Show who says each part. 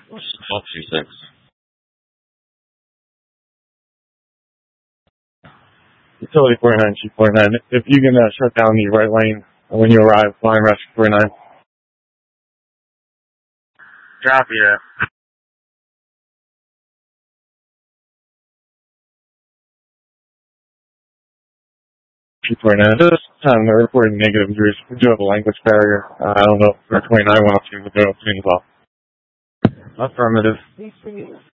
Speaker 1: 1226.
Speaker 2: Utility 49, Chief 49. If you can shut down the right lane when you arrive, flying rescue 49.
Speaker 1: Copy that.
Speaker 2: Chief 49. At this time, they're reporting negative injuries. We do have a language barrier. I don't know if our 29 wants to go between as well.
Speaker 1: Affirmative.